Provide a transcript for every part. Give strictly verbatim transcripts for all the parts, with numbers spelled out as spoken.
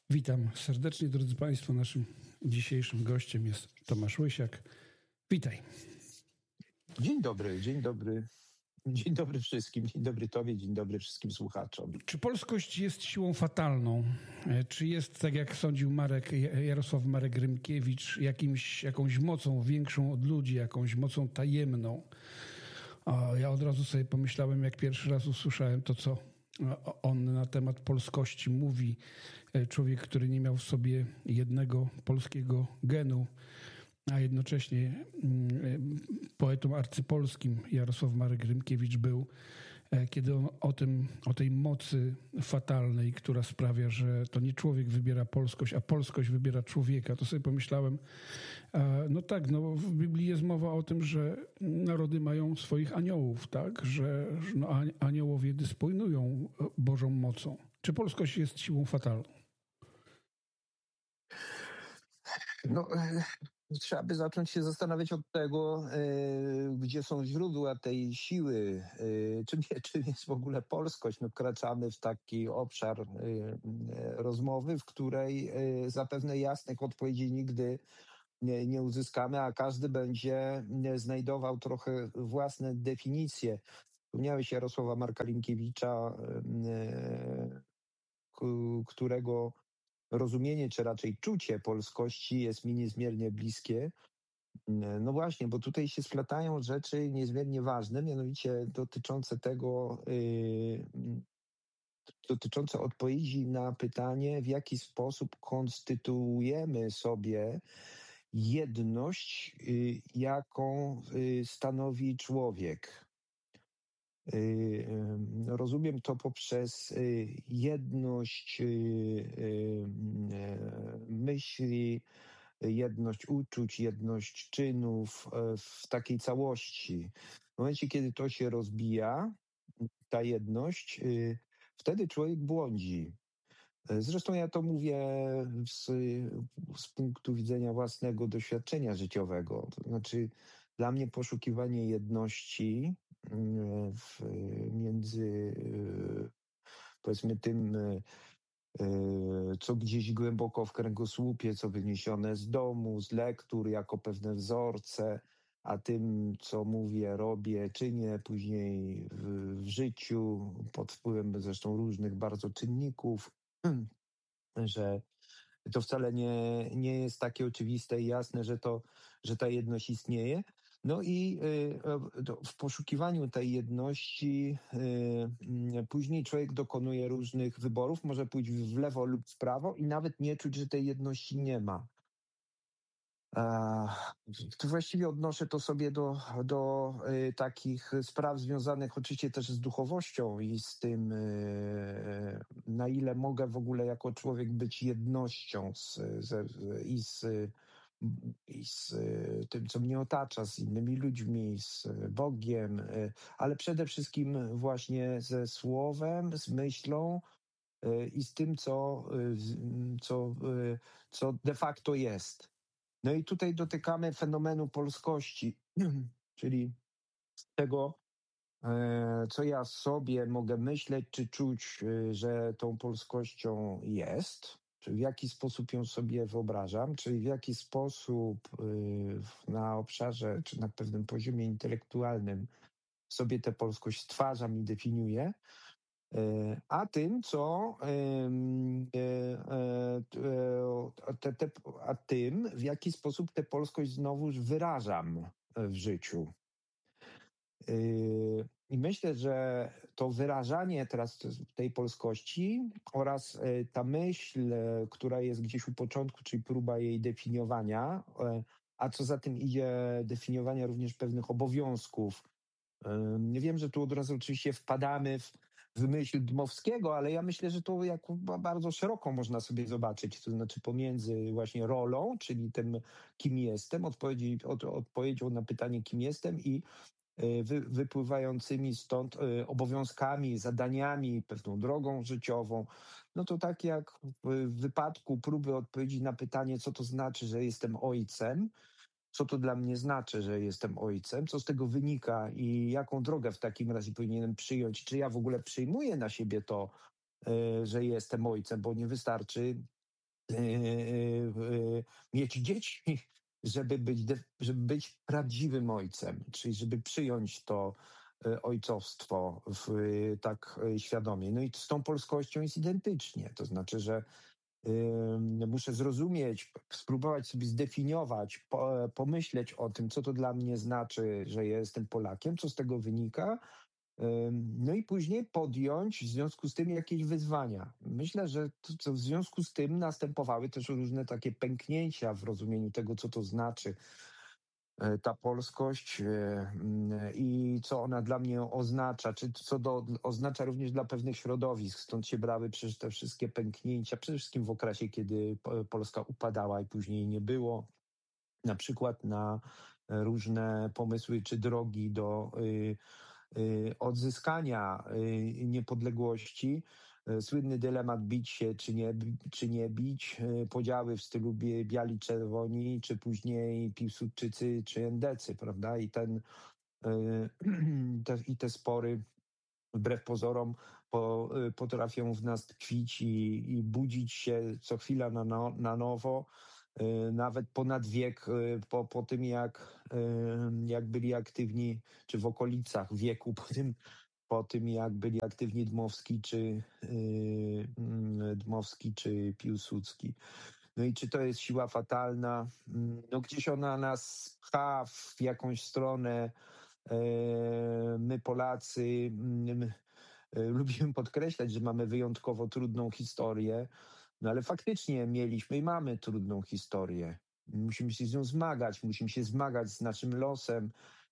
Witam serdecznie, drodzy Państwo. Naszym dzisiejszym gościem jest Tomasz Łysiak. Witaj. Dzień dobry, dzień dobry. Dzień dobry wszystkim. Dzień dobry Tobie, dzień dobry wszystkim słuchaczom. Czy polskość jest siłą fatalną? Czy jest, tak jak sądził Marek, Jarosław Marek Rymkiewicz, jakimś, jakąś mocą większą od ludzi, jakąś mocą tajemną? O, ja od razu sobie pomyślałem, jak pierwszy raz usłyszałem to, co on na temat polskości mówi. Człowiek, który nie miał w sobie jednego polskiego genu, a jednocześnie poetą arcypolskim Jarosław Marek Rymkiewicz był, kiedy on o tym, o tej mocy fatalnej, która sprawia, że to nie człowiek wybiera polskość, a polskość wybiera człowieka, to sobie pomyślałem, no tak, no w Biblii jest mowa o tym, że narody mają swoich aniołów, tak, że no, aniołowie dysponują Bożą mocą. Czy polskość jest siłą fatalną? No, trzeba by zacząć się zastanawiać od tego, y, gdzie są źródła tej siły, y, czym, czym jest w ogóle polskość. No, wkraczamy w taki obszar y, y, rozmowy, w której y, zapewne jasnych odpowiedzi nigdy nie, nie uzyskamy, a każdy będzie znajdował trochę własne definicje. Wspomniałeś Jarosława Marka Rymkiewicza, y, y, którego rozumienie, czy raczej czucie polskości jest mi niezmiernie bliskie. No właśnie, bo tutaj się splatają rzeczy niezmiernie ważne, mianowicie dotyczące tego, yy, dotyczące odpowiedzi na pytanie, w jaki sposób konstytuujemy sobie jedność, yy, jaką yy, stanowi człowiek. Rozumiem to poprzez jedność myśli, jedność uczuć, jedność czynów w takiej całości. W momencie, kiedy to się rozbija, ta jedność, wtedy człowiek błądzi. Zresztą ja to mówię z, z punktu widzenia własnego doświadczenia życiowego. To znaczy, dla mnie poszukiwanie jedności w, między powiedzmy tym, co gdzieś głęboko w kręgosłupie, co wyniesione z domu, z lektur, jako pewne wzorce, a tym, co mówię, robię, czynię później w, w życiu, pod wpływem zresztą różnych bardzo czynników, że to wcale nie, nie jest takie oczywiste i jasne, że, to, że ta jedność istnieje. No i y, w poszukiwaniu tej jedności y, później człowiek dokonuje różnych wyborów, może pójść w lewo lub w prawo i nawet nie czuć, że tej jedności nie ma. To właściwie odnoszę to sobie do, do y, takich spraw związanych oczywiście też z duchowością i z tym, y, na ile mogę w ogóle jako człowiek być jednością z, z, i, z, i z tym, co mnie otacza, z innymi ludźmi, z Bogiem, y, ale przede wszystkim właśnie ze słowem, z myślą y, i z tym, co, y, co, y, co de facto jest. No i tutaj dotykamy fenomenu polskości, czyli tego, co ja sobie mogę myśleć czy czuć, że tą polskością jest, czy w jaki sposób ją sobie wyobrażam, czyli w jaki sposób na obszarze czy na pewnym poziomie intelektualnym sobie tę polskość stwarzam i definiuję, a tym, co te, te, a tym, w jaki sposób tę polskość znowuż wyrażam w życiu. I myślę, że to wyrażanie teraz tej polskości oraz ta myśl, która jest gdzieś u początku, czyli próba jej definiowania, a co za tym idzie, definiowania również pewnych obowiązków. Wiem, że tu od razu oczywiście wpadamy w w myśl Dmowskiego, ale ja myślę, że to jako bardzo szeroko można sobie zobaczyć, to znaczy pomiędzy właśnie rolą, czyli tym, kim jestem, odpowiedzi, od, odpowiedzią na pytanie, kim jestem i wy, wypływającymi stąd obowiązkami, zadaniami, pewną drogą życiową. No to tak jak w wypadku próby odpowiedzi na pytanie, co to znaczy, że jestem ojcem, co to dla mnie znaczy, że jestem ojcem, co z tego wynika i jaką drogę w takim razie powinienem przyjąć, czy ja w ogóle przyjmuję na siebie to, że jestem ojcem, bo nie wystarczy yy, yy, mieć dzieci, żeby być, de- żeby być prawdziwym ojcem, czyli żeby przyjąć to y, ojcostwo w, y, tak y, świadomie. No i z tą polskością jest identycznie. To znaczy, że Ym, muszę zrozumieć, p- spróbować sobie zdefiniować, po, pomyśleć o tym, co to dla mnie znaczy, że ja jestem Polakiem, co z tego wynika. Ym, No i później podjąć w związku z tym jakieś wyzwania. Myślę, że to, co w związku z tym następowały też różne takie pęknięcia w rozumieniu tego, co to znaczy e, ta polskość e, mm, i co ona dla mnie oznacza, czy co do, oznacza również dla pewnych środowisk. Stąd się brały przecież te wszystkie pęknięcia, przede wszystkim w okresie, kiedy Po- Polska upadała i później jej nie było. Na przykład na e, różne pomysły czy drogi do y, y, odzyskania y, niepodległości. Y, Słynny dylemat bić się czy nie, bi- czy nie bić, y, podziały w stylu bie- biali, czerwoni, czy później Piłsudczycy czy Endecy, prawda? I ten, y, te, i te spory wbrew pozorom po, y, potrafią w nas tkwić i, i budzić się co chwila na, no, na nowo, y, nawet ponad wiek y, po, po tym, jak, y, jak byli aktywni, czy w okolicach wieku, po tym, po tym jak byli aktywni Dmowski czy, y, mm, Dmowski czy Piłsudski. No i czy to jest siła fatalna? Mm, No gdzieś ona nas pcha w jakąś stronę. E, My Polacy mm, e, lubimy podkreślać, że mamy wyjątkowo trudną historię, no ale faktycznie mieliśmy i mamy trudną historię. Musimy się z nią zmagać, musimy się zmagać z naszym losem,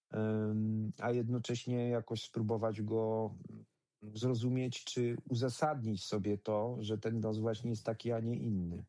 em, a jednocześnie jakoś spróbować go zrozumieć czy uzasadnić sobie to, że ten los właśnie jest taki, a nie inny.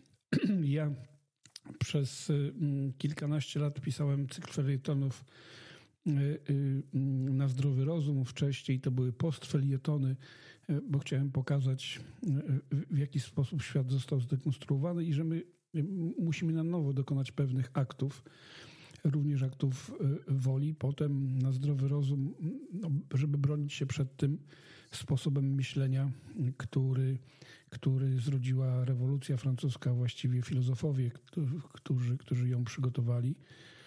Ja przez y, mm, kilkanaście lat pisałem cykl felietonów y, y, mm, na zdrowy rozum. Wcześniej to były postfelietony, y, bo chciałem pokazać, y, w jaki sposób świat został zdekonstruowany i że my y, musimy na nowo dokonać pewnych aktów, również aktów y, woli. Potem na zdrowy rozum, no, żeby bronić się przed tym sposobem myślenia, który, który zrodziła rewolucja francuska, właściwie filozofowie, którzy, którzy ją przygotowali.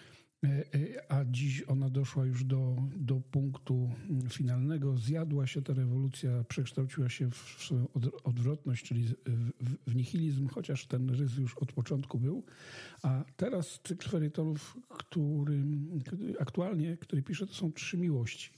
A dziś ona doszła już do, do punktu finalnego. Zjadła się ta rewolucja, przekształciła się w swoją odwrotność, czyli w, w nihilizm, chociaż ten rys już od początku był. A teraz cykl felietonów, który aktualnie, który piszę, to są Trzy miłości.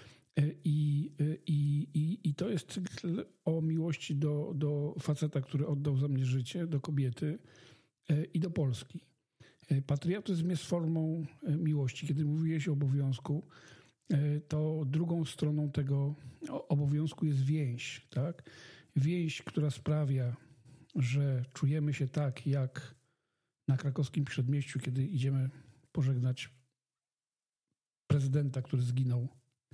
I, i, i, I to jest cykl o miłości do, do faceta, który oddał za mnie życie, do kobiety i do Polski. Patriotyzm jest formą miłości. Kiedy mówiłeś o obowiązku, to drugą stroną tego obowiązku jest więź. Tak? Więź, która sprawia, że czujemy się tak, jak na krakowskim Przedmieściu, kiedy idziemy pożegnać prezydenta, który zginął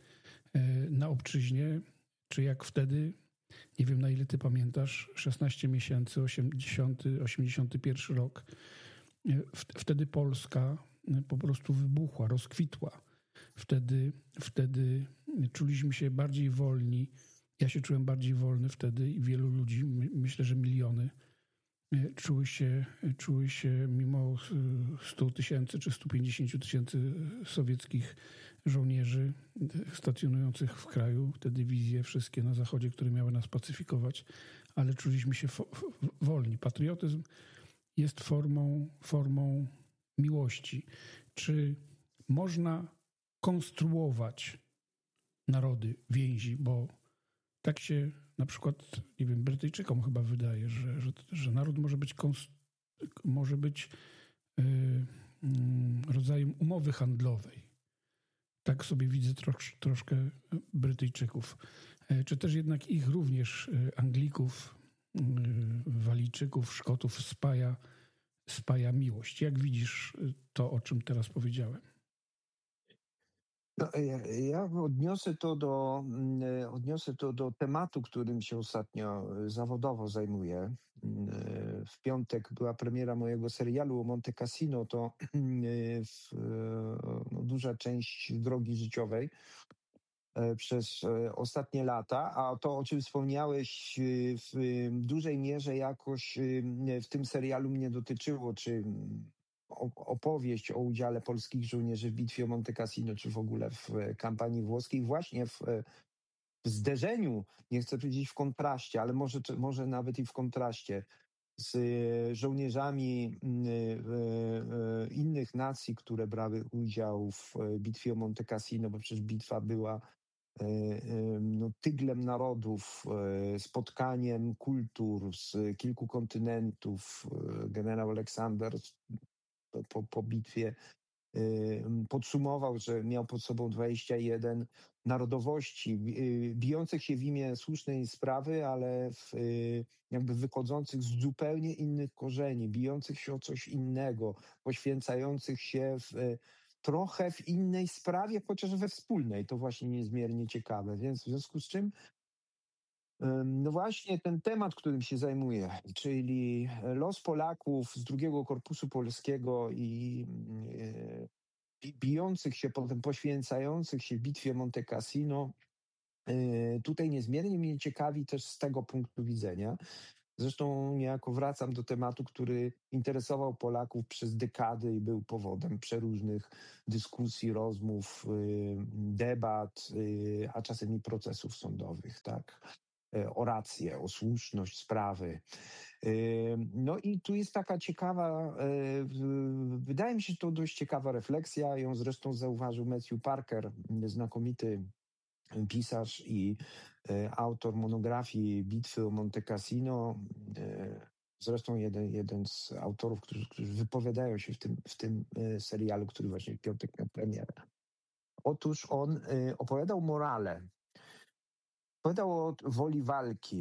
na obczyźnie, czy jak wtedy, nie wiem na ile ty pamiętasz, szesnaście miesięcy, osiemdziesiąty, osiemdziesiąty pierwszy rok, wtedy Polska po prostu wybuchła, rozkwitła. Wtedy, wtedy czuliśmy się bardziej wolni. Ja się czułem bardziej wolny wtedy i wielu ludzi, myślę, że miliony, czuły się, czuły się mimo stu tysięcy czy stu pięćdziesięciu tysięcy sowieckich żołnierzy stacjonujących w kraju, te dywizje wszystkie na zachodzie, które miały nas pacyfikować, ale czuliśmy się wolni. Patriotyzm jest formą, formą miłości. Czy można konstruować narody, więzi, bo tak się na przykład, nie wiem, Brytyjczykom chyba wydaje, że, że, że naród może być, może być yy, yy, rodzajem umowy handlowej. Tak sobie widzę trosz, troszkę Brytyjczyków. Yy, czy też jednak ich również, yy, Anglików, yy, Walijczyków, Szkotów spaja, spaja miłość. Jak widzisz to, o czym teraz powiedziałem? No, ja, ja odniosę to do, mm, odniosę to do tematu, którym się ostatnio zawodowo zajmuję. Mm, W piątek była premiera mojego serialu o Monte Cassino. To w, no, duża część drogi życiowej e, przez e, ostatnie lata, a to, o czym wspomniałeś, e, w e, dużej mierze jakoś e, w tym serialu mnie dotyczyło, czy mm, o- opowieść o udziale polskich żołnierzy w bitwie o Monte Cassino, czy w ogóle w e, kampanii włoskiej, właśnie w e, w zderzeniu, nie chcę powiedzieć w kontraście, ale może, czy- może nawet i w kontraście z e, żołnierzami mm, e, e, innych nacji, które brały udział w e, bitwie o Monte Cassino, bo przecież bitwa była e, e, no, tyglem narodów, e, spotkaniem kultur z kilku kontynentów. E, Generał Aleksander po, po, po bitwie y, podsumował, że miał pod sobą dwadzieścia jeden narodowości, y, bijących się w imię słusznej sprawy, ale w, y, jakby wychodzących z zupełnie innych korzeni, bijących się o coś innego, poświęcających się w, y, trochę w innej sprawie, chociaż we wspólnej. To właśnie niezmiernie ciekawe. Więc w związku z czym Ym, no właśnie ten temat, którym się zajmuję, czyli los Polaków z drugiego Korpusu Polskiego i yy, bi- bijących się, potem poświęcających się w bitwie Monte Cassino, yy, tutaj niezmiernie mnie ciekawi też z tego punktu widzenia. Zresztą niejako wracam do tematu, który interesował Polaków przez dekady i był powodem przeróżnych dyskusji, rozmów, yy, debat, yy, a czasem i procesów sądowych, tak? E, o rację, o słuszność sprawy. E, No i tu jest taka ciekawa, e, w- wydaje mi się, że to dość ciekawa refleksja. Ją zresztą zauważył Matthew Parker, znakomity pisarz i e, autor monografii Bitwy o Monte Cassino. E, Zresztą jeden, jeden z autorów, którzy, którzy wypowiadają się w tym, w tym e, serialu, który właśnie w piątek miał premierę. Otóż on e, opowiadał morale. Opowiadał o woli walki.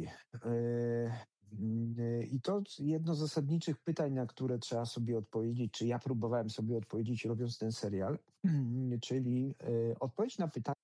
Yy, yy, I to jedno z zasadniczych pytań, na które trzeba sobie odpowiedzieć, czy ja próbowałem sobie odpowiedzieć, robiąc ten serial, czyli yy, odpowiedź na pytanie,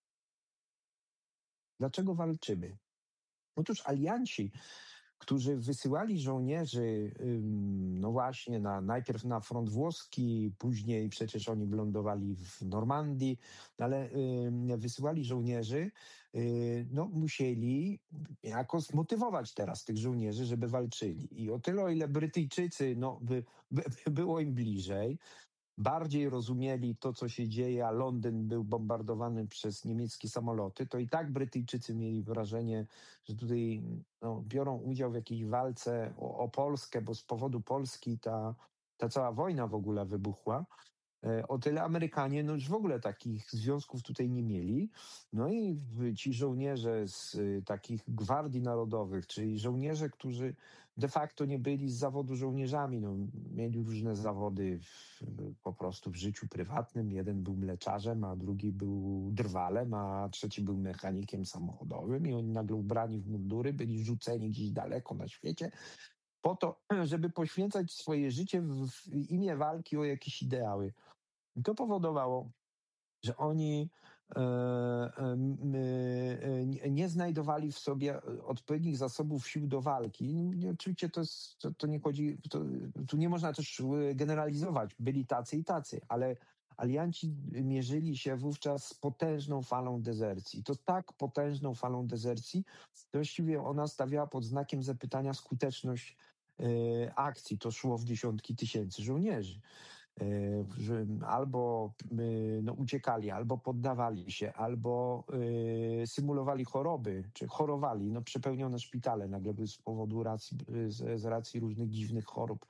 dlaczego walczymy. Otóż alianci, którzy wysyłali żołnierzy, ym, no właśnie, na, najpierw na front włoski, później przecież oni wylądowali w Normandii, no ale ym, wysyłali żołnierzy, y, no musieli jako zmotywować teraz tych żołnierzy, żeby walczyli. I o tyle, o ile Brytyjczycy, no, by, by, było im bliżej, bardziej rozumieli to, co się dzieje, a Londyn był bombardowany przez niemieckie samoloty, to i tak Brytyjczycy mieli wrażenie, że tutaj no, biorą udział w jakiejś walce o, o Polskę, bo z powodu Polski ta, ta cała wojna w ogóle wybuchła. E, O tyle Amerykanie no już w ogóle takich związków tutaj nie mieli. No i w- ci żołnierze z y, takich gwardii narodowych, czyli żołnierze, którzy de facto nie byli z zawodu żołnierzami, no, mieli różne zawody w, po prostu w życiu prywatnym. Jeden był mleczarzem, a drugi był drwalem, a trzeci był mechanikiem samochodowym i oni nagle ubrani w mundury byli rzuceni gdzieś daleko na świecie po to, żeby poświęcać swoje życie w, w imię walki o jakieś ideały. I to powodowało, że oni e, e, m, e, nie nie znajdowali w sobie odpowiednich zasobów sił do walki. I oczywiście to, jest, to, to nie chodzi, to, tu nie można też e, generalizować. Byli tacy i tacy, ale alianci mierzyli się wówczas z potężną falą dezercji. To tak potężną falą dezercji, że właściwie ona stawiała pod znakiem zapytania skuteczność e, akcji. To szło w dziesiątki tysięcy żołnierzy. E, że albo y, no, uciekali, albo poddawali się, albo y, symulowali choroby, czy chorowali, no, przepełnione szpitale nagle były z powodu racji, z, z racji różnych dziwnych chorób.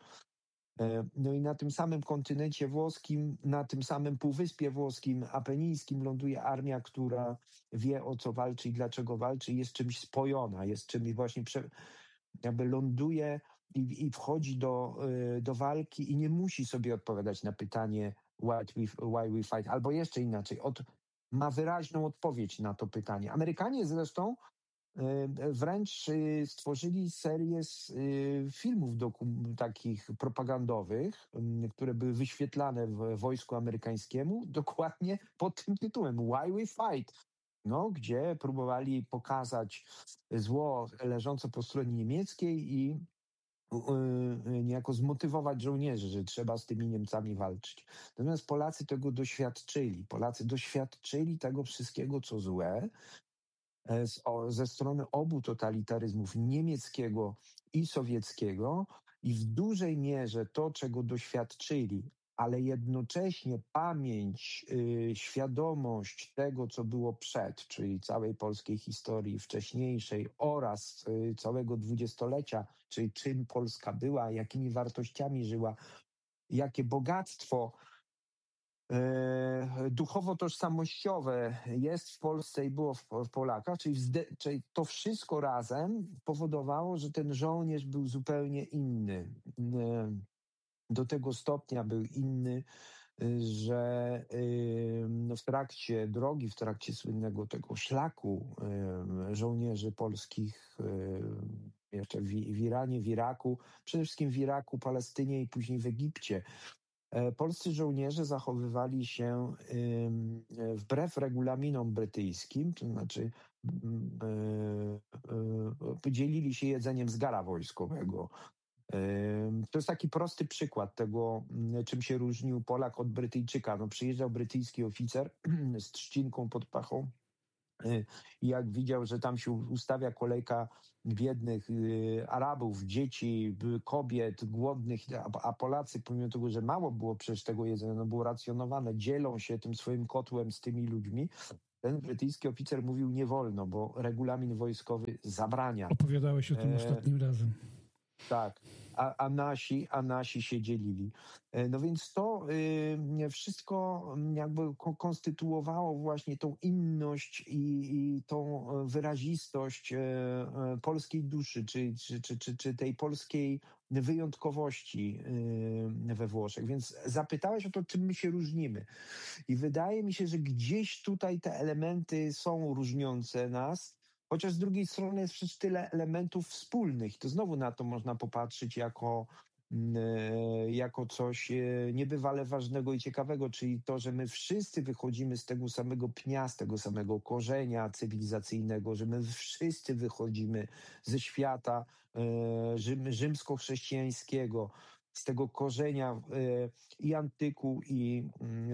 E, No i na tym samym kontynencie włoskim, na tym samym półwyspie włoskim, apenińskim ląduje armia, która wie, o co walczy i dlaczego walczy, jest czymś spojona, jest czymś właśnie prze, jakby ląduje i, i wchodzi do, y, do walki i nie musi sobie odpowiadać na pytanie why we, why we fight, albo jeszcze inaczej, od, ma wyraźną odpowiedź na to pytanie. Amerykanie zresztą y, wręcz y, stworzyli serię z y, filmów dokum, takich propagandowych, y, które były wyświetlane w wojsku amerykańskiemu, dokładnie pod tym tytułem Why we fight. No, gdzie próbowali pokazać zło leżące po stronie niemieckiej i niejako zmotywować żołnierzy, że trzeba z tymi Niemcami walczyć. Natomiast Polacy tego doświadczyli. Polacy doświadczyli tego wszystkiego, co złe, z, o, ze strony obu totalitaryzmów, niemieckiego i sowieckiego, i w dużej mierze to, czego doświadczyli, ale jednocześnie pamięć, y, świadomość tego, co było przed, czyli całej polskiej historii wcześniejszej oraz y, całego dwudziestolecia, czyli czym Polska była, jakimi wartościami żyła, jakie bogactwo duchowo-tożsamościowe jest w Polsce i było w, w Polakach, czyli, wzde, czyli to wszystko razem powodowało, że ten żołnierz był zupełnie inny. Do tego stopnia był inny, że w trakcie drogi, w trakcie słynnego tego szlaku żołnierzy polskich jeszcze w Iranie, w Iraku, przede wszystkim w Iraku, Palestynie i później w Egipcie, polscy żołnierze zachowywali się wbrew regulaminom brytyjskim, to znaczy dzielili się jedzeniem z gara wojskowego. To jest taki prosty przykład tego, czym się różnił Polak od Brytyjczyka. No, przyjeżdżał brytyjski oficer z trzcinką pod pachą i jak widział, że tam się ustawia kolejka biednych Arabów, dzieci, kobiet, głodnych, a Polacy, pomimo tego, że mało było przecież tego jedzenia, no było racjonowane, dzielą się tym swoim kotłem z tymi ludźmi, ten brytyjski oficer mówił nie wolno, bo regulamin wojskowy zabrania. Opowiadałeś o tym e... ostatnim razem. Tak, a, a, nasi, a nasi się dzielili. No więc to y, wszystko jakby konstytuowało właśnie tą inność i, i tą wyrazistość y, y, polskiej duszy, czy, czy, czy, czy, czy tej polskiej wyjątkowości y, we Włoszech. Więc zapytałeś o to, czym my się różnimy. I wydaje mi się, że gdzieś tutaj te elementy są różniące nas, chociaż z drugiej strony jest przecież tyle elementów wspólnych. To znowu na to można popatrzeć jako, jako coś niebywale ważnego i ciekawego, czyli to, że my wszyscy wychodzimy z tego samego pnia, z tego samego korzenia cywilizacyjnego, że my wszyscy wychodzimy ze świata rzym, rzymskochrześcijańskiego, z tego korzenia i antyku, i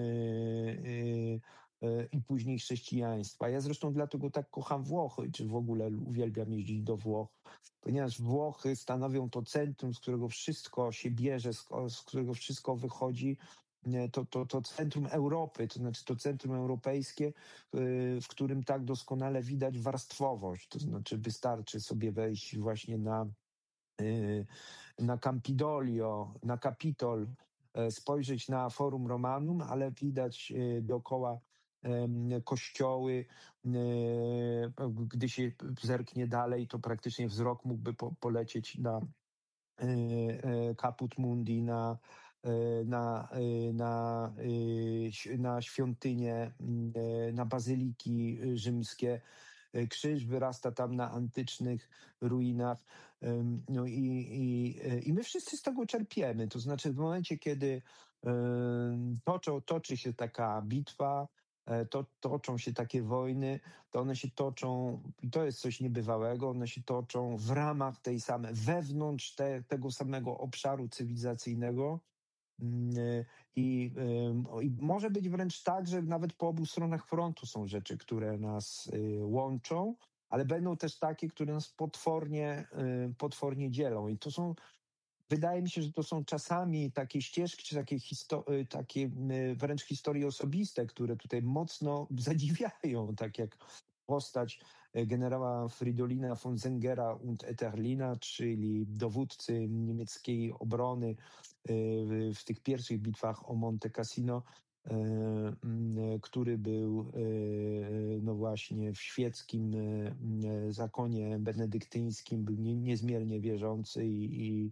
i później chrześcijaństwa. Ja zresztą dlatego tak kocham Włochy, czy w ogóle uwielbiam jeździć do Włoch, ponieważ Włochy stanowią to centrum, z którego wszystko się bierze, z, z którego wszystko wychodzi, to, to, to centrum Europy, to znaczy to centrum europejskie, w którym tak doskonale widać warstwowość, to znaczy wystarczy sobie wejść właśnie na, na Campidoglio, na Kapitol, spojrzeć na Forum Romanum, ale widać dookoła kościoły. Gdy się zerknie dalej, to praktycznie wzrok mógłby po, polecieć na Caput Mundi, na, na, na, na świątynie, na bazyliki rzymskie. Krzyż wyrasta tam na antycznych ruinach. No i, i, i my wszyscy z tego czerpiemy. To znaczy w momencie, kiedy toczą, toczy się taka bitwa, to, toczą się takie wojny, to one się toczą, i to jest coś niebywałego, one się toczą w ramach tej samej, wewnątrz te, tego samego obszaru cywilizacyjnego. I, I może być wręcz tak, że nawet po obu stronach frontu są rzeczy, które nas łączą, ale będą też takie, które nas potwornie, potwornie dzielą. I to są, wydaje mi się, że to są czasami takie ścieżki, czy takie, histo- takie wręcz historie osobiste, które tutaj mocno zadziwiają, tak jak postać generała Fridolina von Sengera und Etterlina, czyli dowódcy niemieckiej obrony w tych pierwszych bitwach o Monte Cassino, który był no właśnie w świeckim zakonie benedyktyńskim, był niezmiernie wierzący i, i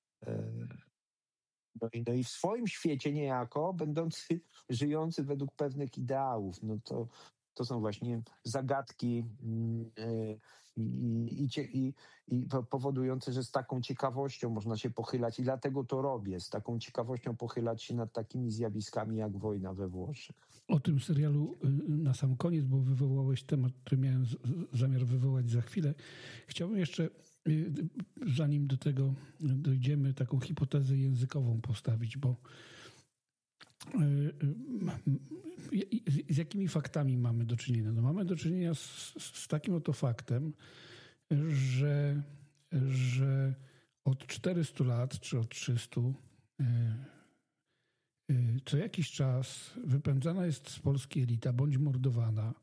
No i, no i w swoim świecie niejako, będący, żyjący według pewnych ideałów. No to, to są właśnie zagadki i, i, i, i powodujące, że z taką ciekawością można się pochylać i dlatego to robię, z taką ciekawością pochylać się nad takimi zjawiskami jak wojna we Włoszech. O tym serialu na sam koniec, bo wywołałeś temat, który miałem z, zamiar wywołać za chwilę. Chciałbym jeszcze zanim do tego dojdziemy, taką hipotezę językową postawić, bo z jakimi faktami mamy do czynienia? No mamy do czynienia z, z takim oto faktem, że, że od czterystu lat, czy od trzystu, co jakiś czas wypędzana jest z Polski elita, bądź mordowana.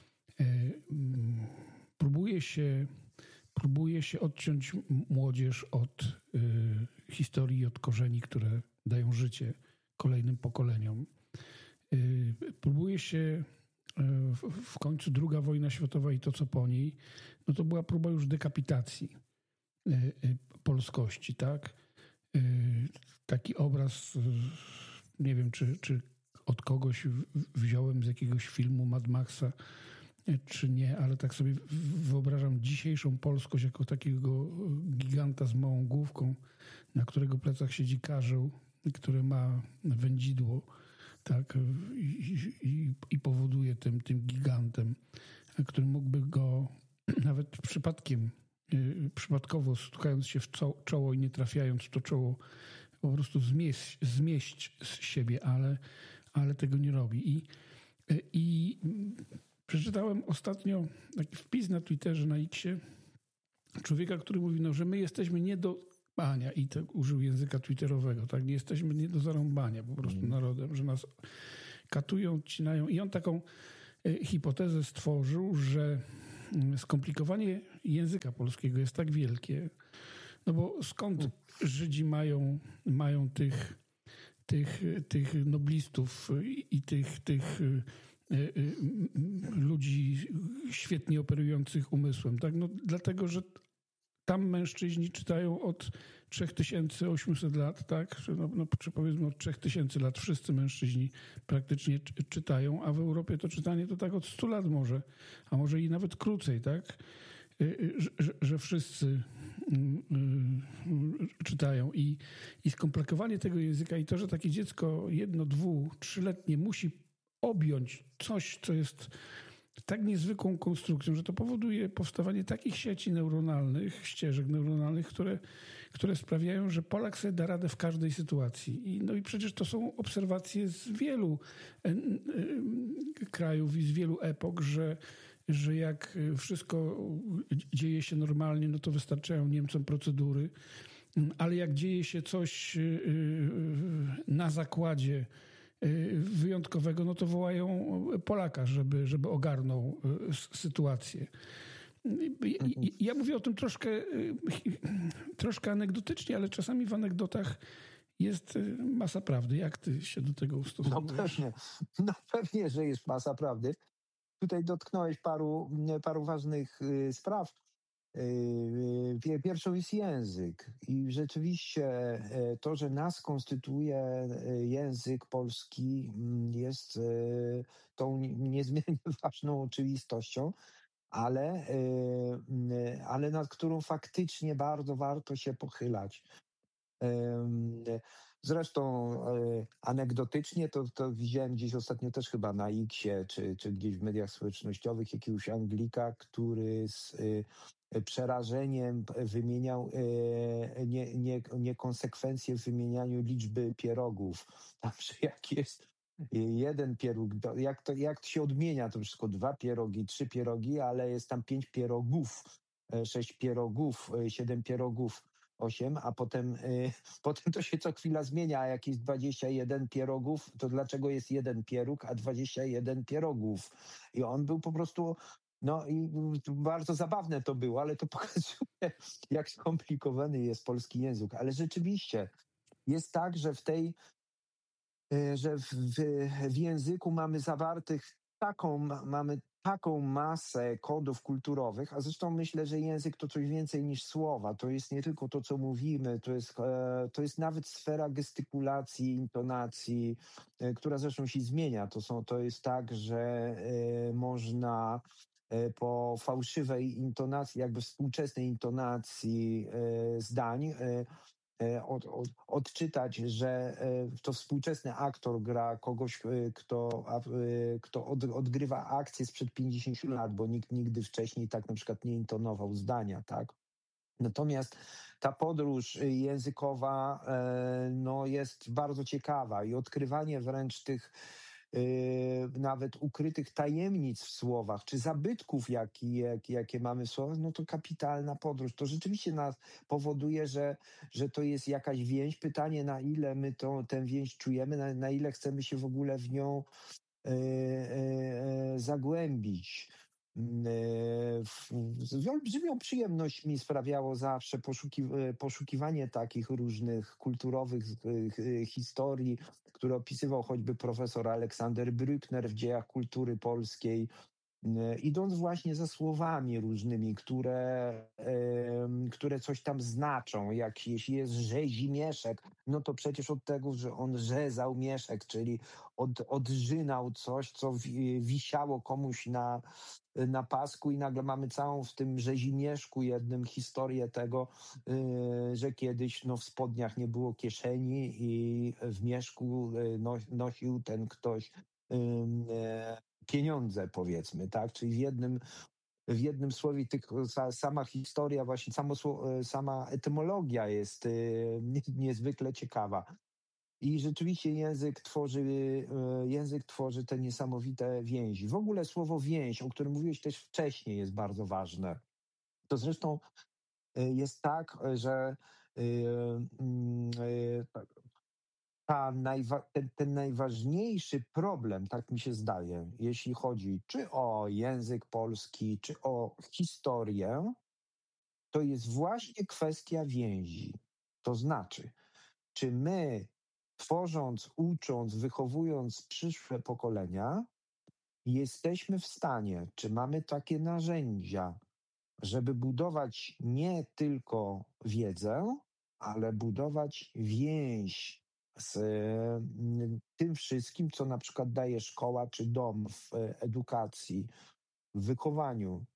Próbuje się, próbuje się odciąć młodzież od historii, od korzeni, które dają życie kolejnym pokoleniom. Próbuje się w końcu druga wojna światowa i to, co po niej, no to była próba już dekapitacji polskości, tak? Taki obraz, nie wiem, czy, czy od kogoś wziąłem z jakiegoś filmu Mad Maxa, czy nie, ale tak sobie wyobrażam dzisiejszą polskość jako takiego giganta z małą główką, na którego plecach siedzi karzeł, który ma wędzidło, tak, i, i, i powoduje tym, tym gigantem, który mógłby go nawet przypadkiem, przypadkowo stukając się w czoło i nie trafiając w to czoło, po prostu zmieść, zmieść z siebie, ale, ale tego nie robi. I, i przeczytałem ostatnio taki wpis na Twitterze, na Xie, człowieka, który mówi, no, że my jesteśmy nie do bania, i tak użył języka twitterowego, tak, nie jesteśmy nie do zarąbania po prostu mm. narodem, że nas katują, odcinają. I on taką hipotezę stworzył, że skomplikowanie języka polskiego jest tak wielkie, no bo skąd Żydzi mają, mają tych, tych, tych noblistów i tych, tych ludzi świetnie operujących umysłem, tak? No dlatego, że tam mężczyźni czytają od trzy tysiące osiemset lat, tak? No, no, czy powiedzmy od trzy tysiące lat wszyscy mężczyźni praktycznie czytają, a w Europie to czytanie to tak od stu lat może, a może i nawet krócej, tak? Że, że wszyscy czytają i, i skomplikowanie tego języka i to, że takie dziecko jedno, dwu, trzyletnie musi objąć coś, co jest tak niezwykłą konstrukcją, że to powoduje powstawanie takich sieci neuronalnych, ścieżek neuronalnych, które, które sprawiają, że Polak sobie da radę w każdej sytuacji. I, no i przecież to są obserwacje z wielu e, e, krajów i z wielu epok, że, że jak wszystko dzieje się normalnie, no to wystarczają Niemcom procedury, ale jak dzieje się coś na zakładzie wyjątkowego, no to wołają Polaka, żeby, żeby ogarnął sytuację. Ja mówię o tym troszkę, troszkę anegdotycznie, ale czasami w anegdotach jest masa prawdy. Jak ty się do tego ustosunkujesz? No pewnie, no pewnie, że jest masa prawdy. Tutaj dotknąłeś paru, paru ważnych spraw. Pierwszą jest język i rzeczywiście to, że nas konstytuuje język polski, jest tą niezmiernie ważną oczywistością, ale, ale nad którą faktycznie bardzo warto się pochylać. Zresztą anegdotycznie to, to widziałem gdzieś ostatnio też chyba na Xie, czy, czy gdzieś w mediach społecznościowych jakiegoś Anglika, który z przerażeniem wymieniał nie, nie, niekonsekwencje w wymienianiu liczby pierogów. Tam, że jak jest jeden pieróg, jak to, jak to się odmienia, to wszystko dwa pierogi, trzy pierogi, ale jest tam pięć pierogów, sześć pierogów, siedem pierogów, osiem, a potem, y, potem to się co chwila zmienia, a jak jest dwadzieścia jeden pierogów, to dlaczego jest jeden pieróg, a dwadzieścia jeden pierogów? I on był po prostu, no i bardzo zabawne to było, ale to pokazuje, jak skomplikowany jest polski język. Ale rzeczywiście jest tak, że w tej, y, że w, w, w języku mamy zawartych taką, mamy taką masę kodów kulturowych, a zresztą myślę, że język to coś więcej niż słowa. To jest nie tylko to, co mówimy, to jest, e, to jest nawet sfera gestykulacji, intonacji, e, która zresztą się zmienia. To, są, to jest tak, że e, można e, po fałszywej intonacji, jakby współczesnej intonacji e, zdań, e, Od, od, odczytać, że to współczesny aktor gra kogoś, kto, kto od, odgrywa akcję sprzed pięćdziesięciu lat, bo nikt nigdy wcześniej tak na przykład nie intonował zdania, tak? Natomiast ta podróż y, językowa, e, no, jest bardzo ciekawa i odkrywanie wręcz tych y, nawet ukrytych tajemnic w słowach, czy zabytków, jaki, jak, jakie mamy w słowach, no to kapitalna podróż. To rzeczywiście nas powoduje, że, że to jest jakaś więź. Pytanie, na ile my tą, tę więź czujemy, na, na ile chcemy się w ogóle w nią e, e, e, zagłębić. Mm, e, w- Z olbrzymią przyjemność mi sprawiało zawsze poszuki, e, poszukiwanie takich różnych kulturowych e, e, historii, które opisywał choćby profesor Aleksander Brückner w dziejach kultury polskiej. E, idąc właśnie za słowami różnymi, które, em, które coś tam znaczą, jak jeśli jest rzezi mieszek, no to przecież od tego, że on rzezał mieszek, czyli od, odżynał coś, co wi- wisiało komuś na, na pasku i nagle mamy całą w tym rzezimieszku jednym historię tego, y, że kiedyś no, w spodniach nie było kieszeni i w mieszku y, no, nosił ten ktoś ym, e, pieniądze, powiedzmy, tak? Czyli w jednym, w jednym słowie tylko sa, sama historia, właśnie samo, sło- e, sama etymologia jest y, nie, niezwykle ciekawa. I rzeczywiście język tworzy, e, język tworzy te niesamowite więzi. W ogóle słowo więź, o którym mówiłeś też wcześniej, jest bardzo ważne. To zresztą e, jest tak, e, że e, mm, e, ta najwa- ten, ten najważniejszy problem, tak mi się zdaje, jeśli chodzi czy o język polski, czy o historię, to jest właśnie kwestia więzi. To znaczy, czy my, tworząc, ucząc, wychowując przyszłe pokolenia, jesteśmy w stanie, czy mamy takie narzędzia, żeby budować nie tylko wiedzę, ale budować więź z mm, tym wszystkim, co na przykład daje szkoła czy dom w e, edukacji, w wychowaniu.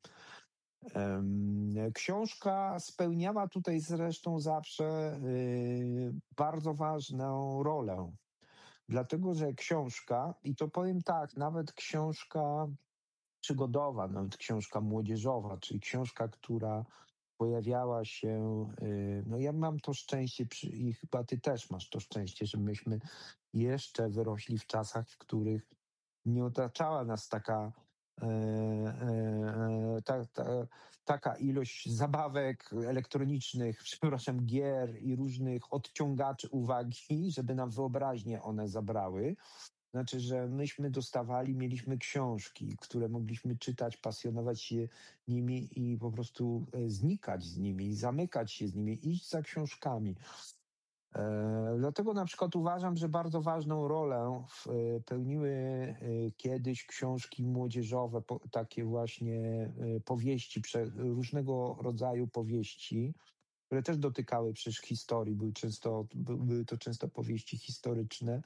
Em, Książka spełniała tutaj zresztą zawsze y, bardzo ważną rolę, dlatego że książka, i to powiem tak, nawet książka przygodowa, nawet książka młodzieżowa, czyli książka, która pojawiała się, y, no ja mam to szczęście przy, i chyba ty też masz to szczęście, że myśmy jeszcze wyrośli w czasach, w których nie otaczała nas taka, e, e, e, ta, ta, taka ilość zabawek elektronicznych, przepraszam, gier i różnych odciągaczy uwagi, żeby nam wyobraźnię one zabrały. Znaczy, że myśmy dostawali, mieliśmy książki, które mogliśmy czytać, pasjonować się nimi i po prostu e, znikać z nimi, zamykać się z nimi, iść za książkami. E, Dlatego na przykład uważam, że bardzo ważną rolę w, e, pełniły e, kiedyś książki młodzieżowe, po, takie właśnie e, powieści, prze, różnego rodzaju powieści, które też dotykały przecież historii, były, często, by- były to często powieści historyczne.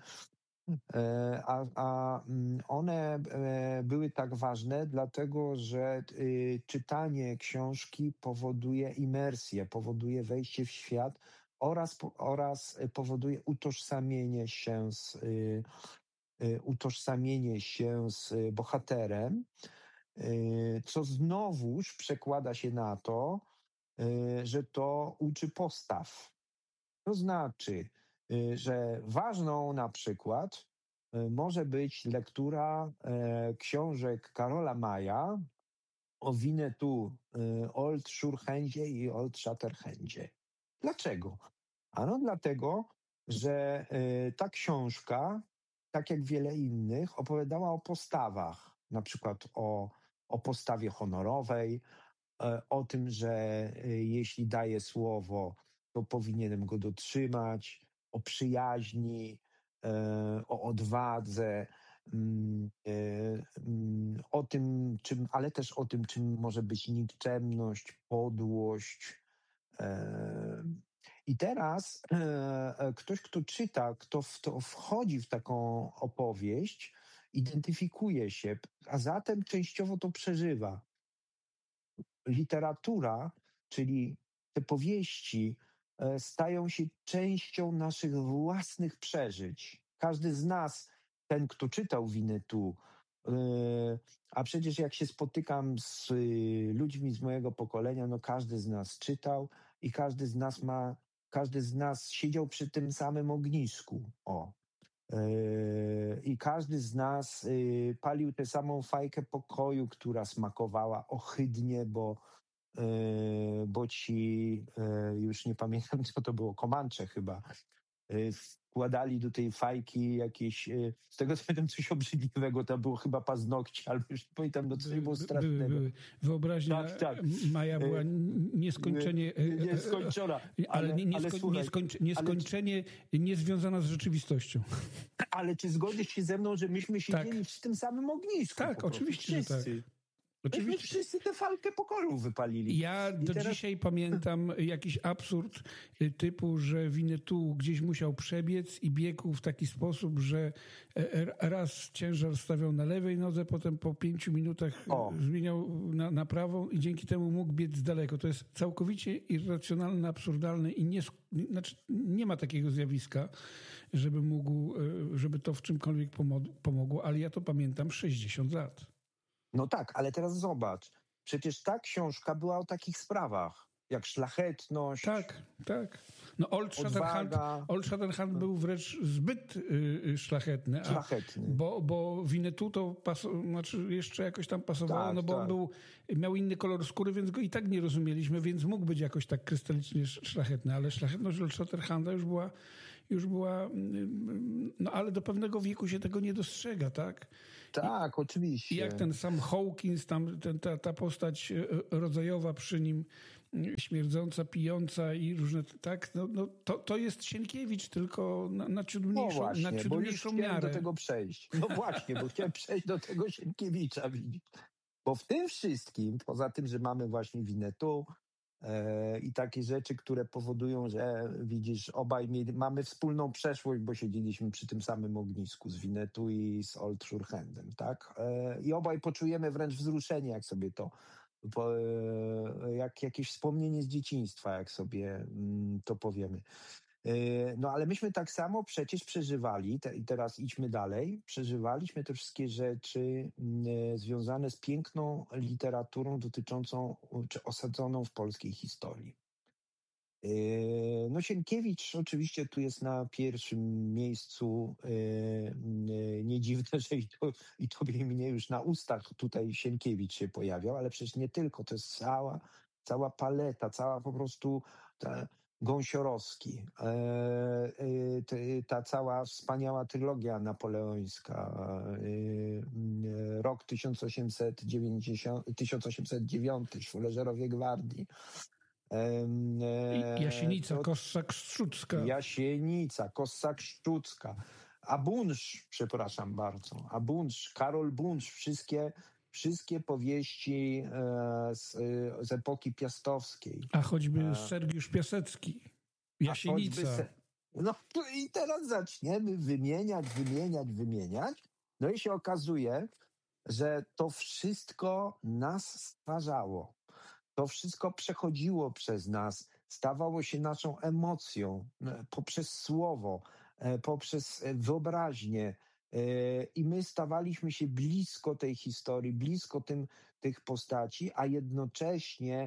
E, A, a mm, one e, były tak ważne, dlatego że y, czytanie książki powoduje imersję, powoduje wejście w świat oraz, po- oraz powoduje utożsamienie się z, y, y, utożsamienie się z bohaterem, y, co znowuż przekłada się na to, y, że to uczy postaw. To znaczy, y, że ważną na przykład y, może być lektura e, książek Karola Maja o Winnetou, y, Old Surehändzie i Old Shatterhandzie. Dlaczego? Ano dlatego, że y, ta książka, tak jak wiele innych, opowiadała o postawach, na przykład o, o postawie honorowej, e, o tym, że e, jeśli daję słowo, to powinienem go dotrzymać, o przyjaźni, e, o odwadze, mm, e, mm, o tym, czym, ale też o tym, czym może być nikczemność, podłość. e, I teraz e, e, ktoś, kto czyta, kto w to wchodzi w taką opowieść, identyfikuje się, a zatem częściowo to przeżywa. Literatura, czyli te powieści, e, stają się częścią naszych własnych przeżyć. Każdy z nas, ten, kto czytał Winnetou, A przecież jak się spotykam z ludźmi z mojego pokolenia, no każdy z nas czytał i każdy z nas ma, każdy z nas siedział przy tym samym ognisku. O. I każdy z nas palił tę samą fajkę pokoju, która smakowała ohydnie, bo, bo ci, już nie pamiętam co to było, Komancze chyba, wkładali do tej fajki jakieś, z tego co pamiętam, coś obrzydliwego, to było chyba paznokcie, albo już nie pamiętam, no coś było strasznego. Były, były. Wyobraźnia tak, tak. Maja była nieskończenie... Nieskończona. Ale, ale, nie, ale niesko, słuchaj, nieskończe, nieskończenie ale, niezwiązana z rzeczywistością. Ale czy zgodzisz się ze mną, że myśmy siedzieli tak. w tym samym ognisku? Tak, oczywiście, że tak. Oczywiście. Myśmy wszyscy tę falkę pokoju wypalili. Ja I do teraz... dzisiaj pamiętam jakiś absurd typu, że Winnetou gdzieś musiał przebiec i biegł w taki sposób, że raz ciężar stawiał na lewej nodze, potem po pięciu minutach o. zmieniał na, na prawą i dzięki temu mógł biec daleko. To jest całkowicie irracjonalne, absurdalne i nie, znaczy nie ma takiego zjawiska, żeby mógł, żeby to w czymkolwiek pomogło, ale ja to pamiętam sześćdziesiąt lat. No tak, ale teraz zobacz. Przecież ta książka była o takich sprawach, jak szlachetność. Tak, tak. No Old Shatterhand, Old Shatterhand był wręcz zbyt y, szlachetny. A, szlachetny. Bo, bo Winnetou to paso, znaczy jeszcze jakoś tam pasowało, tak, no bo tak. on był, miał inny kolor skóry, więc go i tak nie rozumieliśmy, więc mógł być jakoś tak krystalicznie szlachetny, ale szlachetność Old Shatterhanda już była, już była, no ale do pewnego wieku się tego nie dostrzega, tak? Tak, I, oczywiście. I jak ten sam Hawkins, tam, ten, ta, ta postać rodzajowa przy nim, śmierdząca, pijąca i różne, tak, no, no to, to jest Sienkiewicz, tylko na, na ciut mniejszą, no właśnie, na ciut bo mniejszą już miarę. do tego przejść. No właśnie, bo chciałem przejść do tego Sienkiewicza, widzisz. Bo w tym wszystkim, poza tym, że mamy właśnie Winnetou e, i takie rzeczy, które powodują, że widzisz, obaj mieli, mamy wspólną przeszłość, bo siedzieliśmy przy tym samym ognisku z Winnetou i z Old Shatterhandem, tak? E, I obaj poczujemy wręcz wzruszenie, jak sobie to Po, jak jakieś wspomnienie z dzieciństwa, jak sobie mm, to powiemy. No ale myśmy tak samo przecież przeżywali, te, i teraz idźmy dalej, przeżywaliśmy te wszystkie rzeczy mm, związane z piękną literaturą dotyczącą, czy osadzoną w polskiej historii. No Sienkiewicz oczywiście tu jest na pierwszym miejscu. Nie dziwne, że i, to, i tobie i mnie już na ustach tutaj Sienkiewicz się pojawiał, ale przecież nie tylko, to jest cała, cała paleta, cała po prostu ta Gąsiorowski, ta, ta cała wspaniała trylogia napoleońska, rok tysiąc osiemset dziewiąty, Szwoleżerowie Gwardii, Jasienica, to, Kossak-Szczucka. Jasienica, Kossak-Szczucka. A Bunsz, przepraszam bardzo, a Bunsz, Karol Bunsz, wszystkie, wszystkie powieści e, z, z epoki piastowskiej. A choćby e, Sergiusz Piasecki, Jasienica. Se, no i teraz zaczniemy wymieniać, wymieniać, wymieniać. No i się okazuje, że to wszystko nas stwarzało. To wszystko przechodziło przez nas, stawało się naszą emocją poprzez słowo, poprzez wyobraźnię i my stawaliśmy się blisko tej historii, blisko tym, tych postaci, a jednocześnie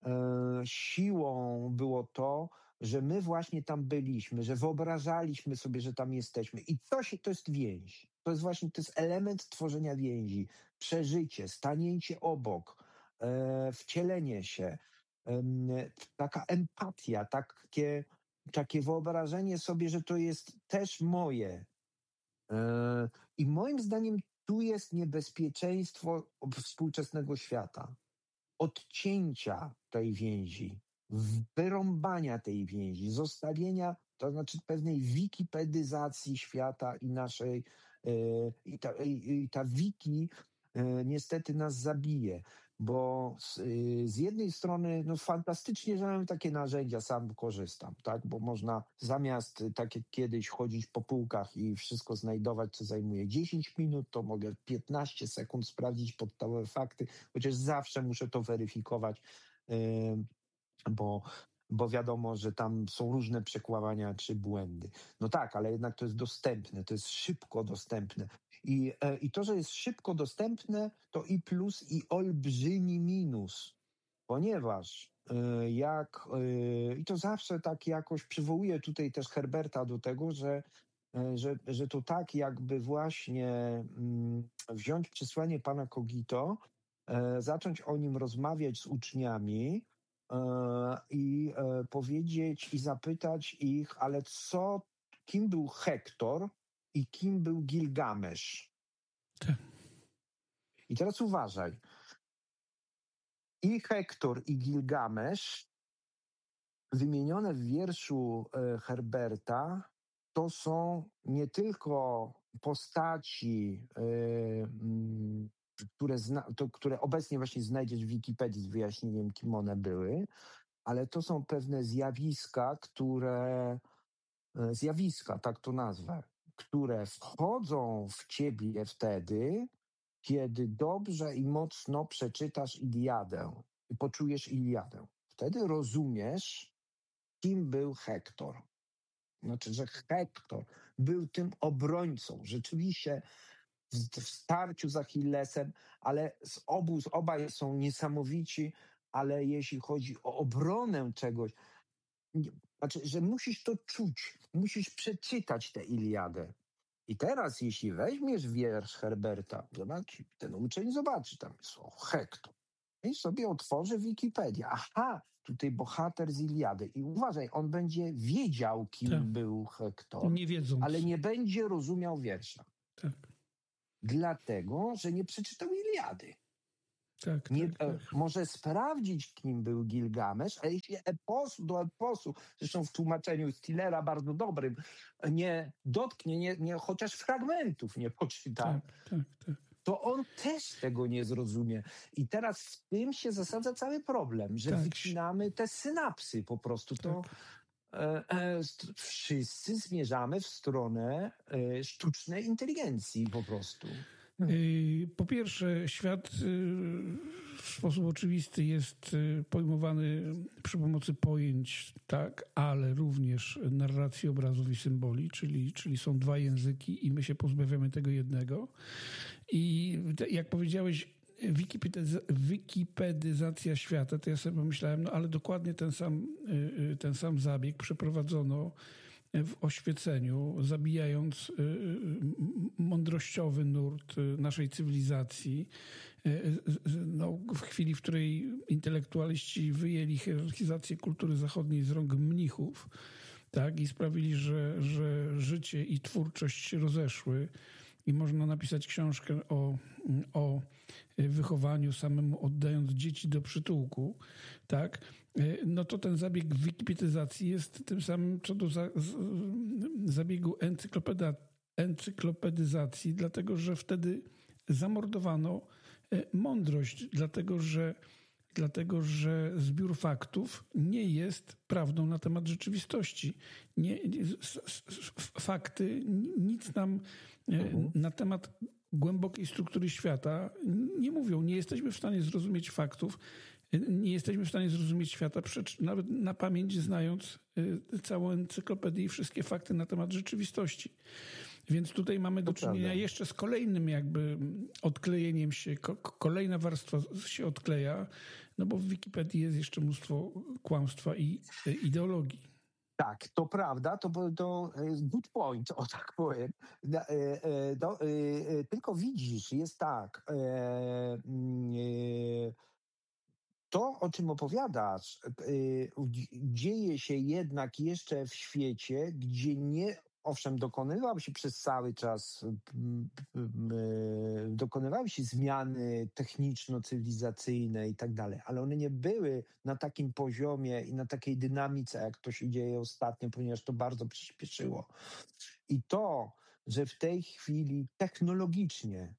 siłą było to, że my właśnie tam byliśmy, że wyobrażaliśmy sobie, że tam jesteśmy. I to, się, to jest więź. To jest właśnie to jest element tworzenia więzi. Przeżycie, stanięcie obok, e, wcielenie się, e, taka empatia, takie, takie wyobrażenie sobie, że to jest też moje. E, I moim zdaniem tu jest niebezpieczeństwo współczesnego świata. Odcięcia tej więzi, wyrąbania tej więzi, zostawienia, to znaczy pewnej wikipedyzacji świata i naszej, yy, i, ta, i, i ta wiki yy, niestety nas zabije, bo z, yy, z jednej strony no fantastycznie, że mamy takie narzędzia, sam korzystam, tak, bo można zamiast tak jak kiedyś chodzić po półkach i wszystko znajdować, co zajmuje dziesięć minut, to mogę piętnaście sekund sprawdzić podstawowe fakty, chociaż zawsze muszę to weryfikować, yy, bo, bo wiadomo, że tam są różne przekłamania czy błędy. No tak, ale jednak to jest dostępne, to jest szybko dostępne. I, e, I to, że jest szybko dostępne, to i plus, i olbrzymi minus, ponieważ e, jak, e, i to zawsze tak jakoś przywołuje tutaj też Herberta do tego, że, e, że, że to tak jakby właśnie mm, wziąć przesłanie pana Kogito, e, zacząć o nim rozmawiać z uczniami e, i e, powiedzieć i zapytać ich, ale co, kim był Hektor i kim był Gilgamesz? Tak. I teraz uważaj. I Hektor, i Gilgamesz, wymienione w wierszu e, Herberta, to są nie tylko postaci, e, mm, które, zna, to, które obecnie właśnie znajdziesz w Wikipedii z wyjaśnieniem, kim one były, ale to są pewne zjawiska, które, e, zjawiska, tak to nazwę, które wchodzą w ciebie wtedy, kiedy dobrze i mocno przeczytasz Iliadę i poczujesz Iliadę. Wtedy rozumiesz, kim był Hektor. Znaczy, że Hektor był tym obrońcą. Rzeczywiście w, w starciu z Achillesem, ale z obu, z obaj są niesamowici, ale jeśli chodzi o obronę czegoś, nie, znaczy, że musisz to czuć, musisz przeczytać tę Iliadę. I teraz, jeśli weźmiesz wiersz Herberta, zobacz, ten uczeń zobaczy, tam jest o Hektor. I sobie otworzy Wikipedię. Aha, tutaj bohater z Iliady. I uważaj, on będzie wiedział, kim Tak. był Hektor, Nie wiedząc. ale nie będzie rozumiał wiersza. Tak. Dlatego, że nie przeczytał Iliady. Tak, Nie, tak, e, tak. może sprawdzić, kim był Gilgamesz, a jeśli eposu do eposu, zresztą w tłumaczeniu Stillera bardzo dobrym, nie dotknie, nie, nie, chociaż fragmentów nie poczyta, Tak, tak, tak. to on też tego nie zrozumie. I teraz w tym się zasadza cały problem, że Tak. wycinamy te synapsy po prostu. To Tak. e, e, st- wszyscy zmierzamy w stronę e, sztucznej inteligencji po prostu. Y, Po pierwsze, świat y, w sposób oczywisty jest y, pojmowany przy pomocy pojęć, tak, ale również narracji obrazów i symboli, czyli, czyli są dwa języki i my się pozbawiamy tego jednego. I te, jak powiedziałeś, wikipedys- wikipedyzacja świata, to ja sobie pomyślałem, no ale dokładnie ten sam, y, y, ten sam zabieg przeprowadzono w oświeceniu, zabijając y, y, mądrościowy nurt y, naszej cywilizacji. Y, y, No, w chwili, w której intelektualiści wyjęli hierarchizację kultury zachodniej z rąk mnichów, tak, i sprawili, że, że życie i twórczość się rozeszły i można napisać książkę o, o wychowaniu samemu, oddając dzieci do przytułku, tak, no to ten zabieg wikipedizacji jest tym samym co do za, z, zabiegu encyklopeda, encyklopedyzacji, dlatego że wtedy zamordowano mądrość, dlatego że Dlatego, że zbiór faktów nie jest prawdą na temat rzeczywistości. Nie, s- s- fakty nic nam Mhm. na temat głębokiej struktury świata nie mówią. Nie jesteśmy w stanie zrozumieć faktów, nie jesteśmy w stanie zrozumieć świata, nawet na pamięć znając całą encyklopedię i wszystkie fakty na temat rzeczywistości. Więc tutaj mamy do To czynienia prawda. jeszcze z kolejnym jakby odklejeniem się, ko- kolejna warstwa się odkleja, no bo w Wikipedii jest jeszcze mnóstwo kłamstwa i e, ideologii. Tak, to prawda, to, bo- to jest good point, o tak powiem. Da- e, e, do- e, e, Tylko widzisz, jest tak, e, mm, e, to, o czym opowiadasz, e, dzieje się jednak jeszcze w świecie, gdzie nie, owszem, dokonywał się przez cały czas, m, m, e, dokonywały się zmiany techniczno-cywilizacyjne i tak dalej, ale one nie były na takim poziomie i na takiej dynamice, jak to się dzieje ostatnio, ponieważ to bardzo przyspieszyło. I to, że w tej chwili technologicznie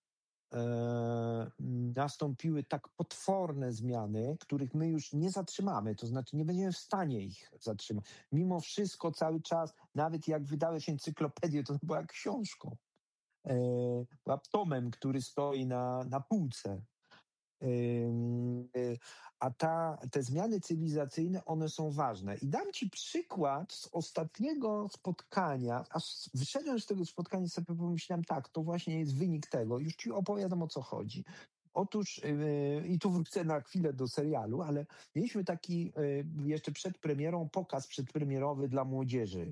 e, nastąpiły tak potworne zmiany, których my już nie zatrzymamy, to znaczy nie będziemy w stanie ich zatrzymać. Mimo wszystko cały czas, nawet jak wydałeś encyklopedię, to była książką, e, była tomem, który stoi na, na półce. Ym, y, A ta, te zmiany cywilizacyjne, one są ważne. I dam ci przykład z ostatniego spotkania. Aż wyszedłem z tego spotkania, sobie pomyślałem, tak, to właśnie jest wynik tego. Już ci opowiadam, o co chodzi. Otóż, yy, i tu wrócę na chwilę do serialu, ale mieliśmy taki yy, jeszcze przed premierą pokaz przedpremierowy dla młodzieży.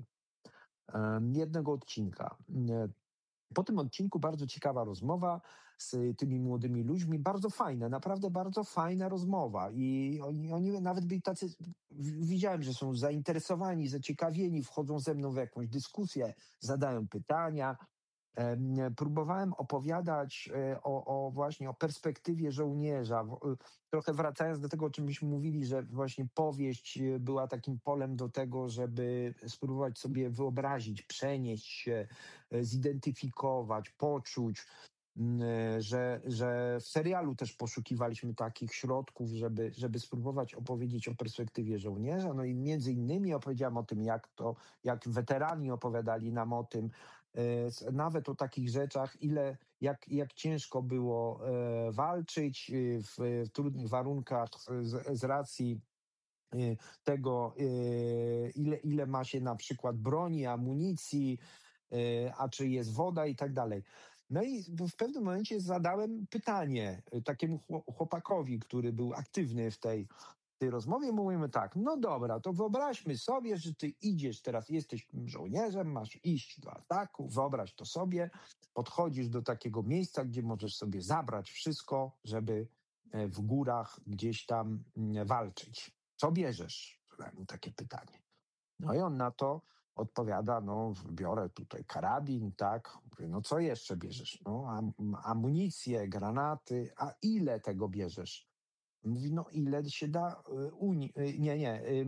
Em, jednego odcinka. Yy, Po tym odcinku bardzo ciekawa rozmowa z tymi młodymi ludźmi, bardzo fajna, naprawdę bardzo fajna rozmowa. I oni, oni nawet byli tacy, w- widziałem, że są zainteresowani, zaciekawieni, wchodzą ze mną w jakąś dyskusję, zadają pytania. Em, Próbowałem opowiadać e, o, o właśnie o perspektywie żołnierza. W- e, Trochę wracając do tego, o czym myśmy mówili, że właśnie powieść e, była takim polem do tego, żeby spróbować sobie wyobrazić, przenieść się, e, zidentyfikować, poczuć. Mm, e, Że, że w serialu też poszukiwaliśmy takich środków, żeby, żeby spróbować opowiedzieć o perspektywie żołnierza. No i między innymi opowiedziałem o tym, jak to, jak weterani opowiadali nam o tym, e, s- nawet o takich rzeczach, ile, jak, jak ciężko było e, walczyć e, w, w trudnych warunkach z, z racji e, tego, e, ile, ile ma się na przykład broni, amunicji, e, a czy jest woda i tak dalej. No i w pewnym momencie zadałem pytanie e, takiemu chło- chłopakowi, który był aktywny w tej tej rozmowie, mówimy tak, no dobra, to wyobraźmy sobie, że ty idziesz teraz, jesteś żołnierzem, masz iść do ataku, wyobraź to sobie, podchodzisz do takiego miejsca, gdzie możesz sobie zabrać wszystko, żeby e, w górach gdzieś tam mm, walczyć. Co bierzesz? Zadałem mu takie pytanie. No i on na to odpowiada, no biorę tutaj karabin, tak. Mówię, no co jeszcze bierzesz? No am, amunicję, granaty, a ile tego bierzesz? Mówi, no ile się da, y, uni- y, nie, nie, y,